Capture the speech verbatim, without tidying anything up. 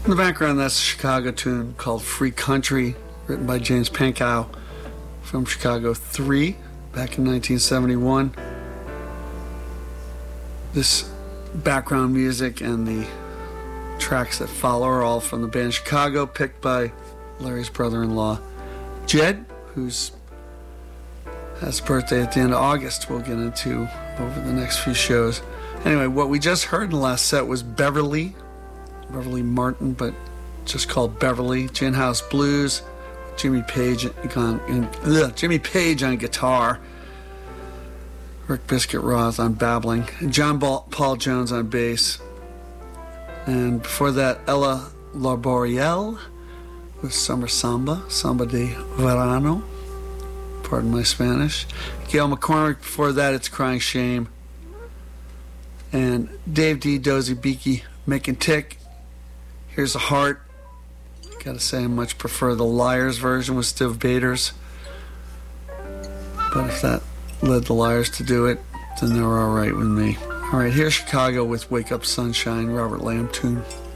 In the background, that's a Chicago tune called Free Country, written by James Pankow from Chicago three back in nineteen seventy-one. This background music and the tracks that follow are all from the band Chicago, picked by Larry's brother-in-law, Jed, who's has a birthday at the end of August we'll get into over the next few shows. Anyway, what we just heard in the last set was Beverly, Beverly Martin, but just called Beverly, Gin House Blues, Jimmy Page on, ugh, Jimmy Page on guitar, Rick Biscuit Roth on babbling, and John Paul Jones on bass. And before that, Ella Laboriel with Summer Samba, Samba de Verano, pardon my Spanish. Gail McCormick, before that, It's Crying Shame. And Dave D. Dozy Beaky, Making Tick. Here's a Heart. Gotta say, I much prefer the Liars version with Stiv Bators. But if that led the Liars to do it, then they were alright with me. Alright, here's Chicago with Wake Up Sunshine, Robert Lamb tune.